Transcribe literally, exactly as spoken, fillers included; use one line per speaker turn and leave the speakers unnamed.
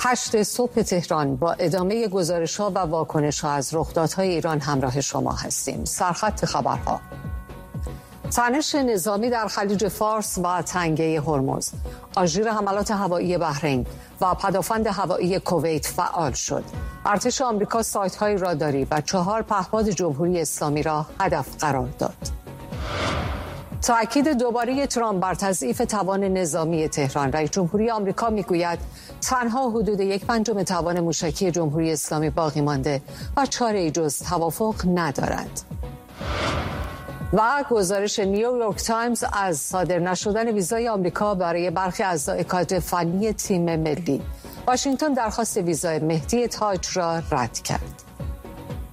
هشت صبح تهران با ادامه گزارش‌ها و واکنش‌ها از رخدادهای ایران همراه شما هستیم. سرخط خبرها: تنش نظامی در خلیج فارس و تنگه هرمز، آژیر حملات هوایی بحرین و پدافند هوایی کویت فعال شد. ارتش آمریکا سایت‌های راداری و چهار پهپاد جمهوری اسلامی را هدف قرار داد. تأکید دوباره ترامپ بر تضعیف توان نظامی تهران. رئیس جمهوری آمریکا میگوید تنها حدود یک پنجم توان موشکی جمهوری اسلامی باقی مانده و چاره‌ای جز توافق ندارد. و گزارش نیویورک تایمز از صادر نشدن ویزای آمریکا برای برخی اعضای کادر فنی تیم ملی. واشنگتن درخواست ویزای مهدی تاج را رد کرد.